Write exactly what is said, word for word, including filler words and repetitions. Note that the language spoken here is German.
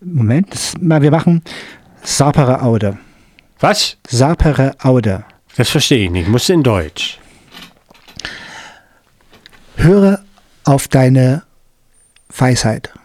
Moment, das, wir machen Sapere Aude. Was? Sapere Aude. Das verstehe ich nicht. Muss in Deutsch. Höre auf deine Weisheit.